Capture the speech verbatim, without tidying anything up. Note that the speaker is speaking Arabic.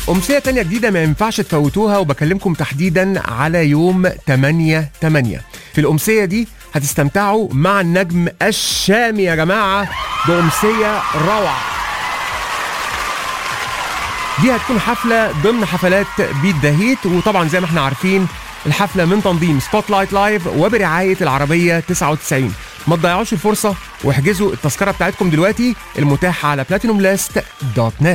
أمسية تانية جديدة ما ينفعش تفوتوها، وبكلمكم تحديدا على يوم تمانية تمانية. في الأمسية دي هتستمتعوا مع النجم الشامي يا جماعة بأمسية روعة. دي هتكون حفلة ضمن حفلات بيت ذا هيت، وطبعا زي ما احنا عارفين الحفلة من تنظيم سبوت لايت لايف وبرعاية العربية تسعة وتسعين. ما تضيعوش الفرصة واحجزوا التذكرة بتاعتكم دلوقتي المتاحة على بلاتينوم لاست دوت نت.